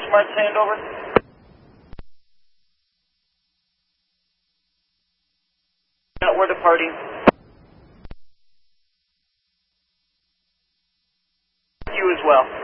Smart Sand, over. We're departing. You as well.